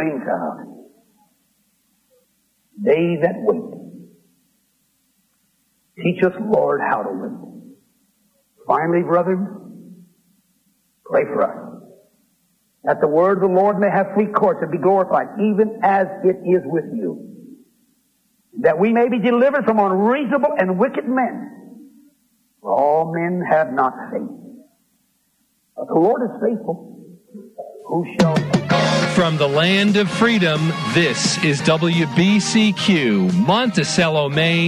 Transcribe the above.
sings out, they that wait. Teach us, Lord, how to wait. Finally, brethren, pray for us, that the word of the Lord may have free course and be glorified, even as it is with you. That we may be delivered from unreasonable and wicked men. For all men have not faith. But the Lord is faithful. Who shall... From the land of freedom, this is WBCQ, Monticello, Maine.